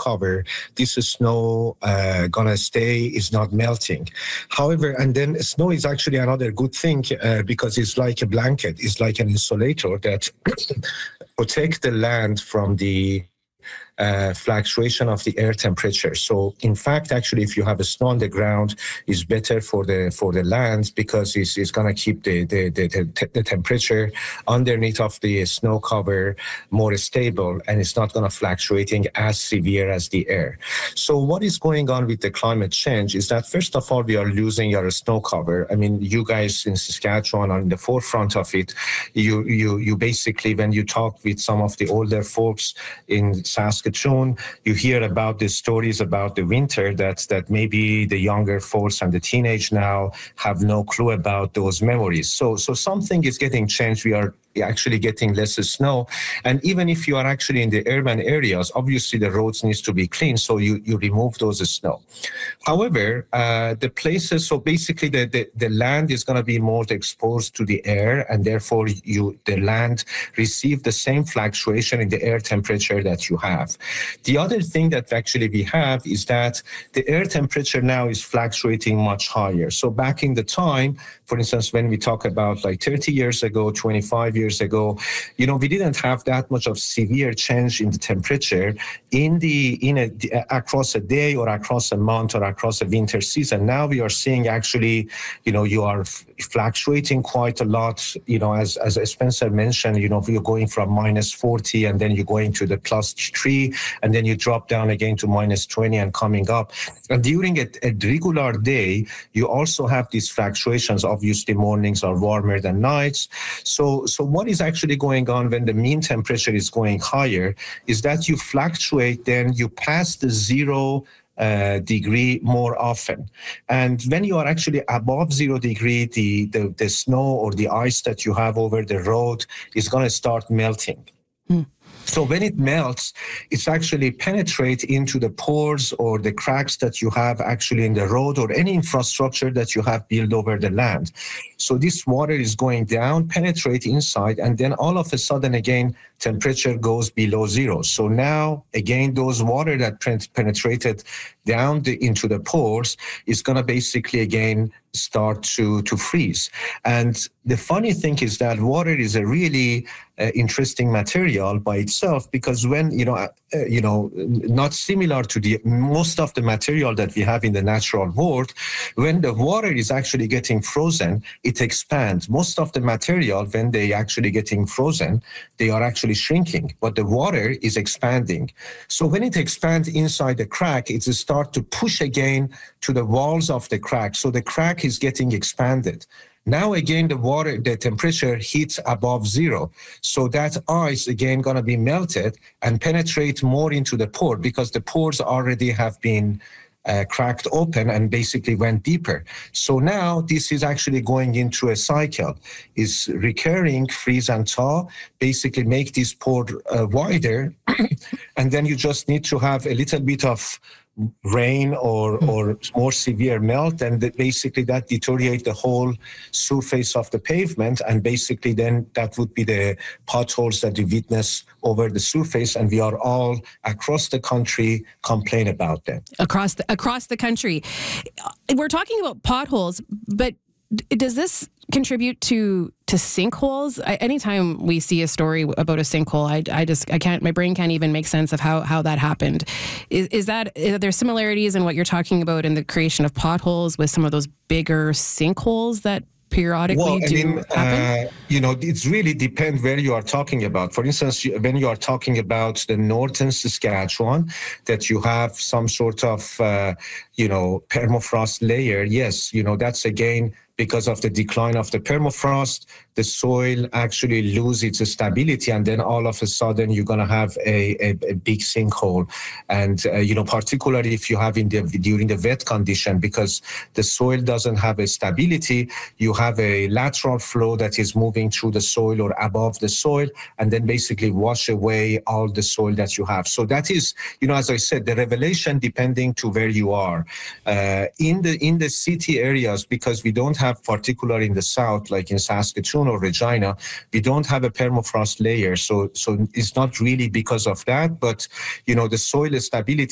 cover, this snow gonna stay, is not melting. However, and then snow is actually another good thing because it's like a blanket, it's like an insulator that protect the land from the fluctuation of the air temperature. So in fact, actually, if you have a snow on the ground, it's better for the land because it's going to keep the temperature underneath of the snow cover more stable, and it's not going to fluctuating as severe as the air. So what is going on with the climate change is that, first of all, we are losing our snow cover. I mean, you guys in Saskatchewan are in the forefront of it. You basically, when you talk with some of the older folks in Saskatchewan, you hear about the stories about the winter that maybe the younger folks and the teenage now have no clue about those memories. So something is getting changed. We are actually getting less snow. And even if you are actually in the urban areas, obviously the roads needs to be clean, so you remove those snow. However, the places, so basically the land is going to be more exposed to the air, and therefore the land receive the same fluctuation in the air temperature that you have. The other thing that actually we have is that the air temperature now is fluctuating much higher. So back in the time, for instance, when we talk about like 30 years ago, 25 years ago, we didn't have that much of severe change in the temperature across a day or across a month or across a winter season. Now we are seeing actually, you are fluctuating quite a lot, as Spencer mentioned, you're going from -40 and then you're going to the +3 and then you drop down again to -20 and coming up. And during a regular day, you also have these fluctuations. Obviously, mornings are warmer than nights. So what is actually going on when the mean temperature is going higher is that you fluctuate, then you pass the 0 degree more often. And when you are actually above 0 degree, the snow or the ice that you have over the road is going to start melting. So when it melts, it's actually penetrate into the pores or the cracks that you have actually in the road or any infrastructure that you have built over the land. So this water is going down, penetrate inside, and then all of a sudden again, temperature goes below 0. So now again, those water that penetrated down into the pores is going to basically again start to freeze. And the funny thing is that water is a really interesting material by itself, because when, not similar to the most of the material that we have in the natural world, when the water is actually getting frozen, it expands. Most of the material, when they actually getting frozen, they are actually shrinking, but the water is expanding. So when it expands inside the crack, it start to push again to the walls of the crack. So the crack is getting expanded. Now again, the temperature hits above 0. So that ice again going to be melted and penetrate more into the pore, because the pores already have been cracked open and basically went deeper. So now this is actually going into a cycle. It's recurring freeze and thaw, basically make this pore wider. And then you just need to have a little bit of rain or more severe melt, and basically that deteriorate the whole surface of the pavement, and basically then that would be the potholes that we witness over the surface, and we are all across the country complain about them. Across the country. We're talking about potholes, but does this contribute to sinkholes? Anytime we see a story about a sinkhole, I can't, my brain can't even make sense of how that happened. Are there similarities in what you're talking about in the creation of potholes with some of those bigger sinkholes that periodically happen? It really depends where you are talking about. For instance, when you are talking about the northern Saskatchewan, that you have some sort of, permafrost layer, yes, that's again because of the decline of the permafrost, the soil actually loses its stability, and then all of a sudden you're going to have a big sinkhole. And, particularly if you have during the wet condition, because the soil doesn't have a stability, you have a lateral flow that is moving through the soil or above the soil, and then basically wash away all the soil that you have. So that is, as I said, the revelation depending to where you are. In the city areas, because we don't have, particularly in the south, like in Saskatchewan or Regina, we don't have a permafrost layer. So it's not really because of that, but, the soil stability